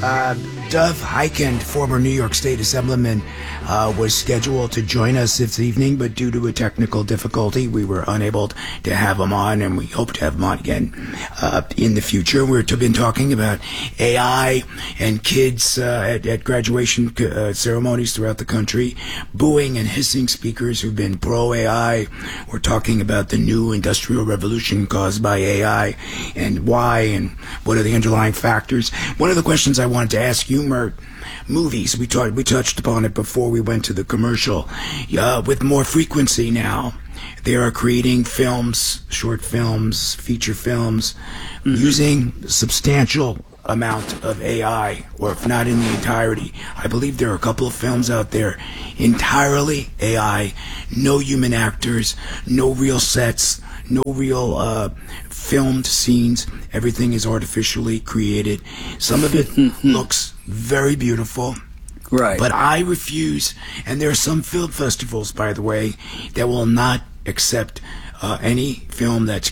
Dov Hikind, former New York State Assemblyman, was scheduled to join us this evening, but due to a technical difficulty, we were unable to have him on, and we hope to have him on again in the future. We've been talking about AI and kids at graduation ceremonies throughout the country, booing and hissing speakers who've been pro-AI. We're talking about the new industrial revolution caused by AI and why and what are the underlying factors. One of the questions I wanted to ask you, Mert, movies. We touched upon it before we went to the commercial. With more frequency now, they are creating films, short films, feature films, using substantial amount of AI, or if not in the entirety. I believe there are a couple of films out there entirely AI, no human actors, no real sets, no real filmed scenes. Everything is artificially created. Some of it looks very beautiful. Right. But I refuse, and there are some film festivals, by the way, that will not accept any film that's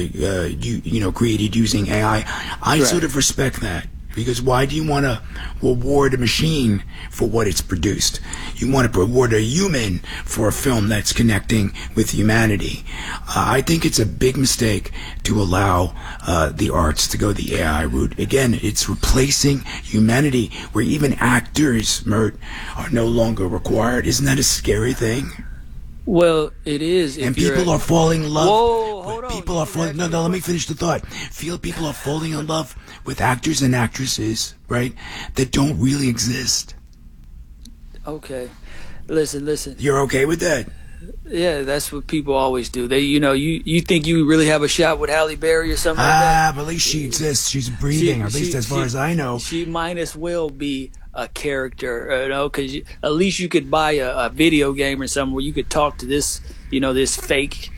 created using AI. I sort of respect that. Because why do you want to reward a machine for what it's produced? You want to reward a human for a film that's connecting with humanity. I think it's a big mistake to allow the arts to go the AI route. Again, it's replacing humanity, where even actors, Mert, are no longer required. Isn't that a scary thing? Well, it is. And people are falling in love. Whoa, hold on. People are falling. No, let me finish the thought. People are falling in love with actors and actresses, right, that don't really exist. Okay, listen. You're okay with that? Yeah, that's what people always do. They, you think you really have a shot with Halle Berry or something like that? But at least she exists. She's breathing, at least as far as I know. She might as well be a character, because at least you could buy a video game or something where you could talk to this, this fake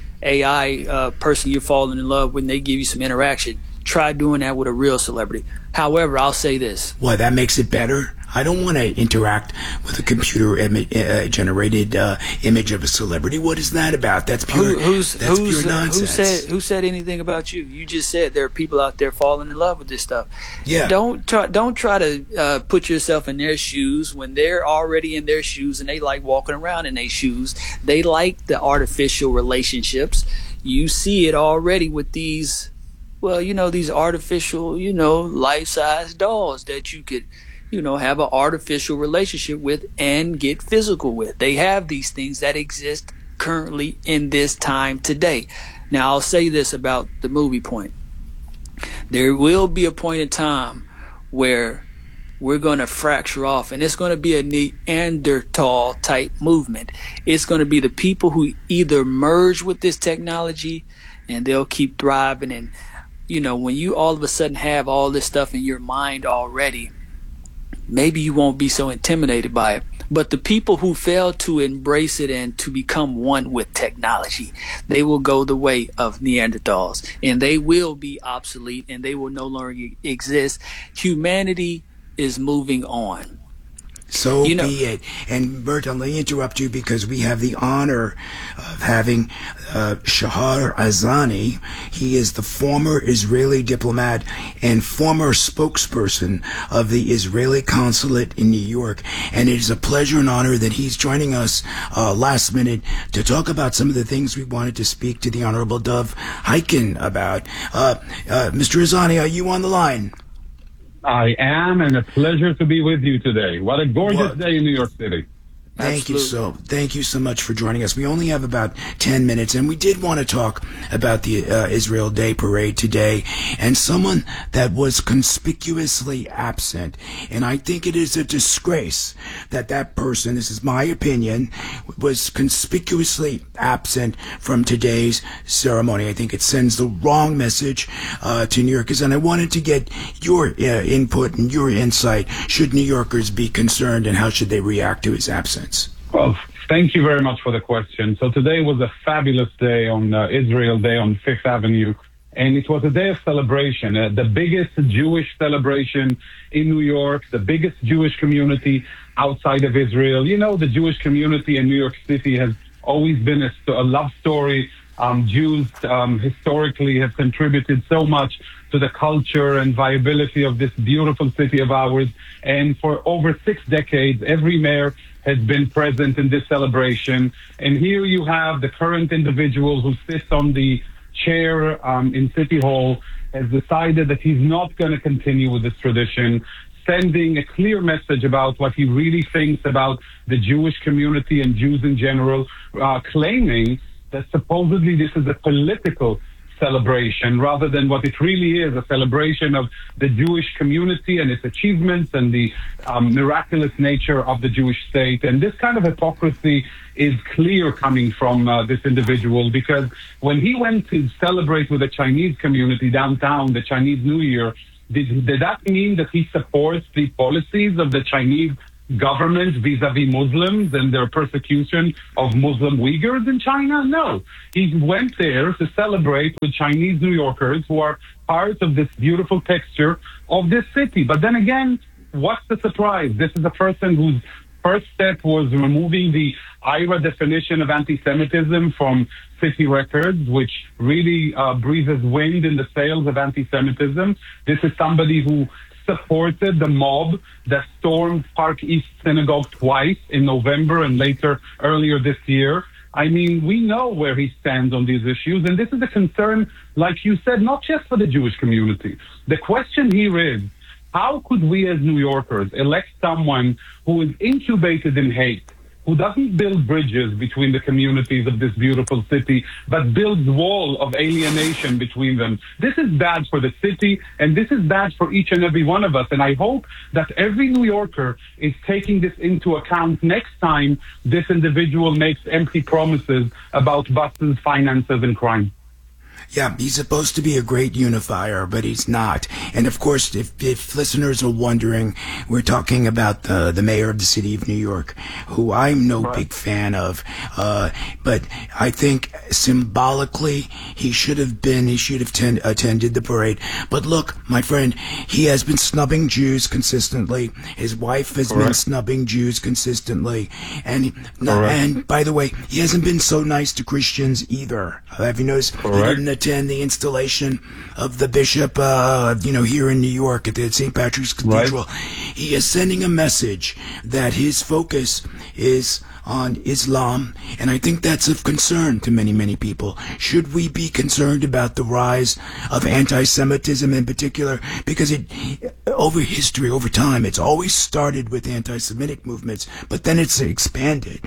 AI person you're falling in love with, and they give you some interaction. Try doing that with a real celebrity. However, I'll say this. What, that makes it better? I don't want to interact with a computer-generated image of a celebrity. What is that about? That's pure nonsense. Who said anything about you? You just said there are people out there falling in love with this stuff. Yeah. Don't try to put yourself in their shoes when they're already in their shoes and they like walking around in their shoes. They like the artificial relationships. You see it already with these, these artificial, life-size dolls that you could, have an artificial relationship with and get physical with. They have these things that exist currently in this time today. Now, I'll say this about the movie point. There will be a point in time where we're going to fracture off, and it's going to be a Neanderthal type movement. It's going to be the people who either merge with this technology and they'll keep thriving. And, when you all of a sudden have all this stuff in your mind already, maybe you won't be so intimidated by it. But the people who fail to embrace it and to become one with technology, they will go the way of Neanderthals, and they will be obsolete, and they will no longer exist. Humanity is moving on. So be it. And Bert, let me interrupt you because we have the honor of having Shahar Azani. He is the former Israeli diplomat and former spokesperson of the Israeli consulate in New York. And it is a pleasure and honor that he's joining us last minute to talk about some of the things we wanted to speak to the Honorable Dov Hikind about. Mr. Azani, are you on the line? I am, and a pleasure to be with you today. What a gorgeous day in New York City. Thank you so much for joining us. We only have about 10 minutes, and we did want to talk about the Israel Day Parade today, and someone that was conspicuously absent. And I think it is a disgrace that that person, this is my opinion, was conspicuously absent from today's ceremony. I think it sends the wrong message to New Yorkers, and I wanted to get your input and your insight. Should New Yorkers be concerned, and how should they react to his absence? Well, thank you very much for the question. So today was a fabulous day on Israel Day on Fifth Avenue, and it was a day of celebration, the biggest Jewish celebration in New York, the biggest Jewish community outside of Israel. The Jewish community in New York City has always been a love story Jews historically have contributed so much to the culture and viability of this beautiful city of ours. And for over 6 decades, every mayor has been present in this celebration. And here you have the current individual who sits on the chair in City Hall has decided that he's not going to continue with this tradition, sending a clear message about what he really thinks about the Jewish community and Jews in general, claiming that supposedly this is a political celebration rather than what it really is, a celebration of the Jewish community and its achievements and the miraculous nature of the Jewish state. And this kind of hypocrisy is clear coming from this individual, because when he went to celebrate with the Chinese community downtown, the Chinese New Year, did that mean that he supports the policies of the Chinese government vis-a-vis Muslims and their persecution of Muslim Uyghurs in China? No. He went there to celebrate with Chinese New Yorkers who are part of this beautiful texture of this city. But then again, what's the surprise? This is a person whose first step was removing the IRA definition of anti-Semitism from city records, which really breathes wind in the sails of anti-Semitism. This is somebody who supported the mob that stormed Park East Synagogue twice in November and earlier this year. I mean, we know where he stands on these issues, and this is a concern, like you said, not just for the Jewish community. The question here is, how could we as New Yorkers elect someone who is incubated in hate, who doesn't build bridges between the communities of this beautiful city, but builds wall of alienation between them? This is bad for the city, and this is bad for each and every one of us. And I hope that every New Yorker is taking this into account next time this individual makes empty promises about buses, finances, and crime. Yeah, he's supposed to be a great unifier, but he's not. And of course, if listeners are wondering, we're talking about the mayor of the city of New York, who I'm no big fan of. But I think symbolically he should have attended the parade. But look, my friend, he has been snubbing Jews consistently. His wife has been snubbing Jews consistently. And by the way, he hasn't been so nice to Christians either. Have you noticed? He didn't attend the installation of the bishop, here in New York at the St. Patrick's Cathedral. He is sending a message that his focus is on Islam, and I think that's of concern to many, many people. Should we be concerned about the rise of anti-Semitism in particular? Because over history, over time, it's always started with anti-Semitic movements, but then it's expanded.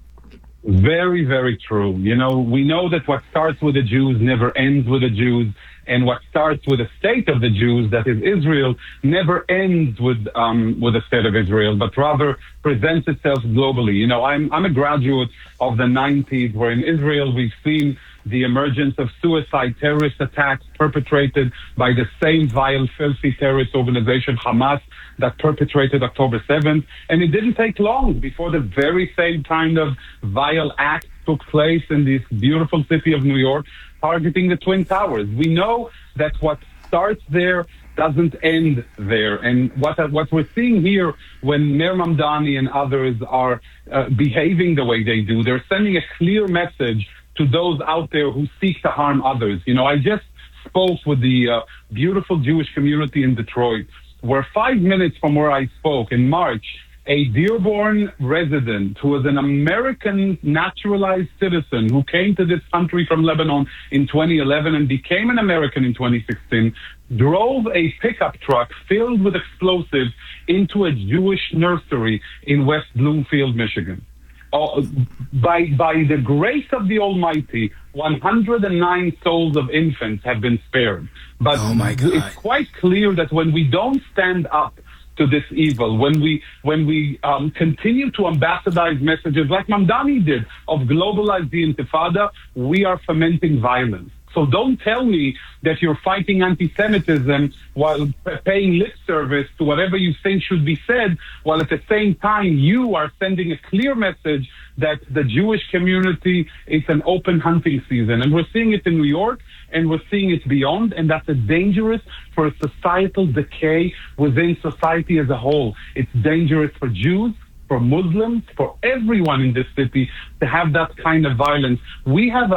Very, very true. You know, we know that what starts with the Jews never ends with the Jews, and what starts with the state of the Jews, that is Israel, never ends with the state of Israel, but rather presents itself globally. You know, I'm a graduate of the 90s, where in Israel we've seen the emergence of suicide terrorist attacks perpetrated by the same vile, filthy terrorist organization, Hamas, that perpetrated October 7th. And it didn't take long before the very same kind of vile act took place in this beautiful city of New York, targeting the Twin Towers. We know that what starts there doesn't end there. And what we're seeing here, when Mayor Mamdani and others are behaving the way they do, they're sending a clear message to those out there who seek to harm others. You know, I just spoke with the beautiful Jewish community in Detroit, where 5 minutes from where I spoke in March, a Dearborn resident who was an American naturalized citizen who came to this country from Lebanon in 2011 and became an American in 2016, drove a pickup truck filled with explosives into a Jewish nursery in West Bloomfield, Michigan. By the grace of the Almighty, 109 souls of infants have been spared. But it's quite clear that when we don't stand up to this evil, when we continue to ambassadorize messages like Mamdani did of globalize the Intifada, we are fomenting violence. So don't tell me that you're fighting anti-Semitism while paying lip service to whatever you think should be said, while at the same time you are sending a clear message that the Jewish community is an open hunting season. And we're seeing it in New York, and we're seeing it beyond, and that's dangerous for a societal decay within society as a whole. It's dangerous for Jews, for Muslims, for everyone in this city to have that kind of violence. We have a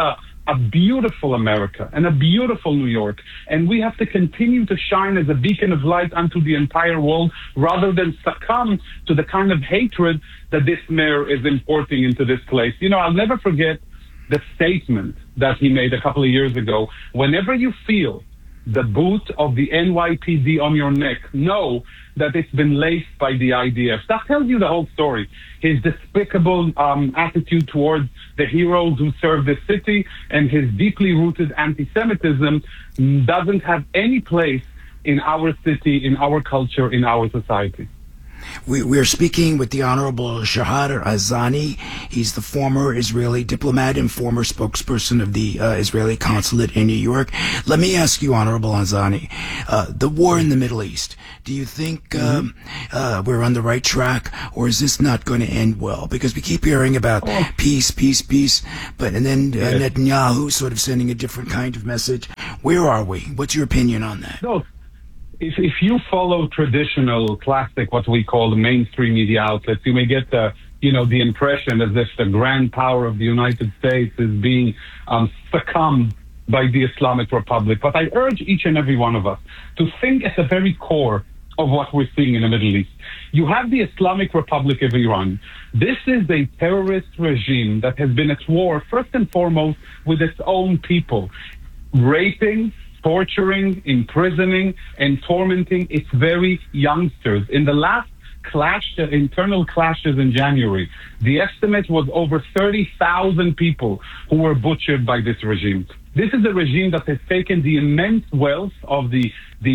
a beautiful America and a beautiful New York. And we have to continue to shine as a beacon of light unto the entire world rather than succumb to the kind of hatred that this mayor is importing into this place. You know, I'll never forget the statement that he made a couple of years ago. Whenever you feel the boot of the NYPD on your neck, know that it's been laced by the IDF. That tells you the whole story. His despicable attitude towards the heroes who serve the city and his deeply rooted anti-Semitism doesn't have any place in our city, in our culture, in our society. We're speaking with the Honorable Shahar Azani. He's the former Israeli diplomat and former spokesperson of the Israeli consulate in New York. Let me ask you, Honorable Azani, the war in the Middle East, do you think we're on the right track, or is this not going to end well? Because we keep hearing about peace, but and then Netanyahu sort of sending a different kind of message. Where are we? What's your opinion on that? No. If you follow traditional, classic, what we call the mainstream media outlets, you may get the impression as if the grand power of the United States is being succumbed by the Islamic Republic. But I urge each and every one of us to think at the very core of what we're seeing in the Middle East. You have the Islamic Republic of Iran. This is a terrorist regime that has been at war, first and foremost, with its own people, raping, torturing, imprisoning, and tormenting its very youngsters. In the last internal clashes in January, the estimate was over 30,000 people who were butchered by this regime. This is a regime that has taken the immense wealth of the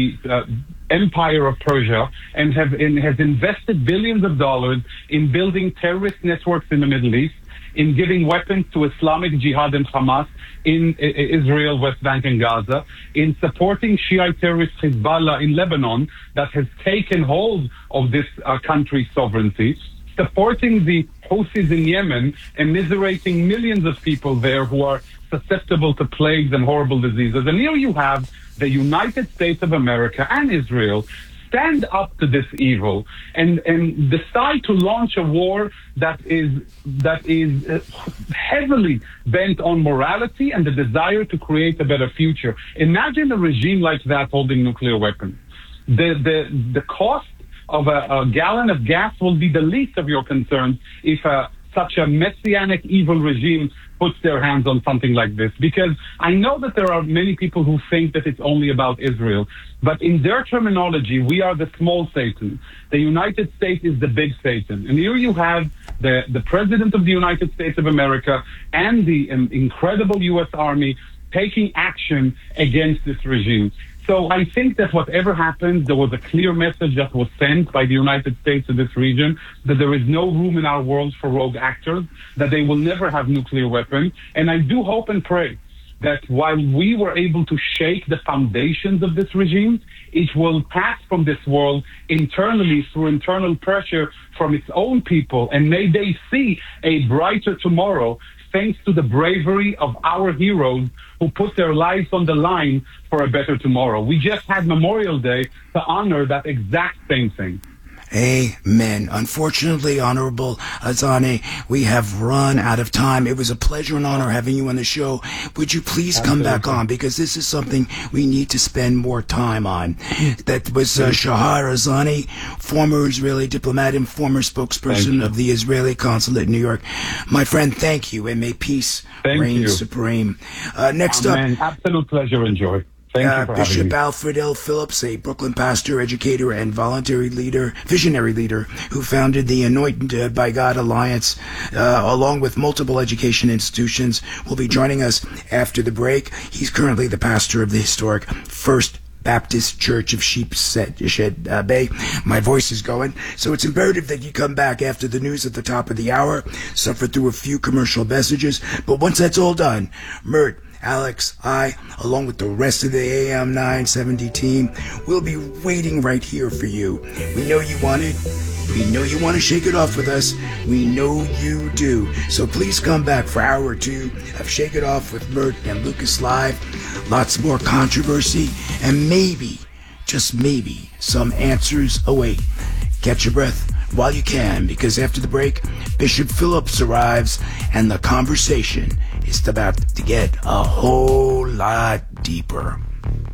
empire of Persia and has invested billions of dollars in building terrorist networks in the Middle East, in giving weapons to Islamic Jihad and Hamas in Israel, West Bank, and Gaza, in supporting Shiite terrorist Hezbollah in Lebanon that has taken hold of this country's sovereignty, supporting the Houthis in Yemen, and immiserating millions of people there who are susceptible to plagues and horrible diseases. And here you have the United States of America and Israel stand up to this evil and decide to launch a war that is heavily bent on morality and the desire to create a better future. Imagine a regime like that holding nuclear weapons. The cost of a gallon of gas will be the least of your concerns if such a messianic evil regime puts their hands on something like this. Because I know that there are many people who think that it's only about Israel, but in their terminology, we are the small Satan. The United States is the big Satan. And here you have the President of the United States of America and the incredible U.S. Army taking action against this regime. So I think that whatever happens, there was a clear message that was sent by the United States to this region that there is no room in our world for rogue actors, that they will never have nuclear weapons. And I do hope and pray that while we were able to shake the foundations of this regime, it will pass from this world internally through internal pressure from its own people. And may they see a brighter tomorrow thanks to the bravery of our heroes who put their lives on the line for a better tomorrow. We just had Memorial Day to honor that exact same thing. Amen. Unfortunately, Honorable Azani, we have run out of time. It was a pleasure and honor having you on the show. Would you please come back on, because this is something we need to spend more time on. That was Shahar Azani, former Israeli diplomat and former spokesperson of the Israeli consulate in New York. My friend, thank you, and may peace reign supreme. Next up, absolute pleasure and joy. Thank you for Bishop having me. Alfred L. Phillips, a Brooklyn pastor, educator, and visionary leader who founded the Anointed by God Alliance, along with multiple education institutions, will be joining us after the break. He's currently the pastor of the historic First Baptist Church of Sheepshead Bay. My voice is going, so it's imperative that you come back after the news at the top of the hour, suffer through a few commercial messages, but once that's all done, Mert, Alex, I, along with the rest of the AM 970 team, will be waiting right here for you. We know you want it. We know you want to shake it off with us. We know you do. So please come back for hour 2 of Shake It Off with Mert and Lucas Live. Lots more controversy and maybe, just maybe, some answers await. Catch your breath while you can, because after the break, Bishop Phillips arrives and the conversation It's about to get a whole lot deeper.